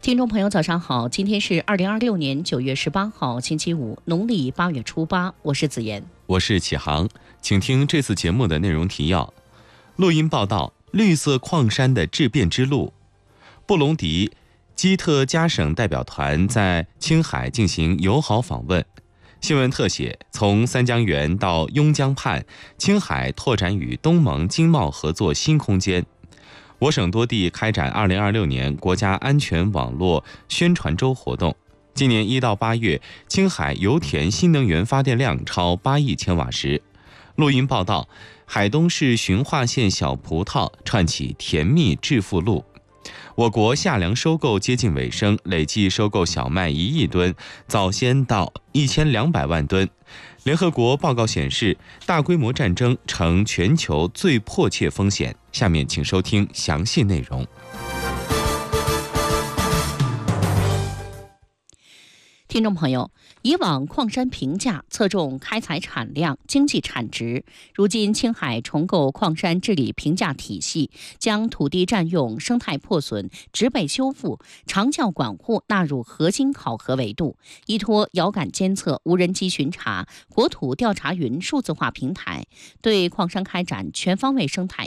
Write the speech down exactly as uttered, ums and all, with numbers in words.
听众朋友，早上好！今天是二零二六年九月十八号，星期五，农历八月初八。我是子妍， 我是启航，请听这次节目的内容提要。录音报道：绿色矿山的质变之路。布隆迪基特加省代表团在青海进行友好访问。新闻特写：从三江源到邕江畔，青海拓展与东盟经贸合作新空间。我省多地开展二零二六年国家安全网络宣传周活动。今年一到八月，青海油田新能源发电量超八亿千瓦时。录音报道：海东市循化县小葡萄串起甜蜜致富路。我国夏粮收购接近尾声，累计收购小麦一亿吨，早先到一千两百万吨。联合国报告显示，大规模战争成全球最迫切风险。下面请收听详细内容。 听众朋友，以往矿山评价侧重开采产量、经济产值，如今青海重构矿山治理评价体系，将土地占用、生态破损、植被修复、长效管护纳入核心考核维度，依托遥感监测、无人机巡查、国土调查云数字化平台，对矿山开展全方位生态